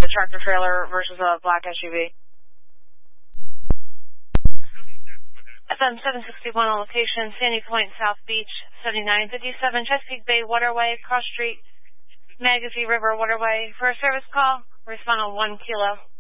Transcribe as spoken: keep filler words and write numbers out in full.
the tractor trailer versus a black S U V. F M seven sixty-one on location, Sandy Point, South Beach, seventy-nine fifty-seven Chesapeake Bay Waterway, Cross Street, Magazine River Waterway. For a service call, respond on one kilo.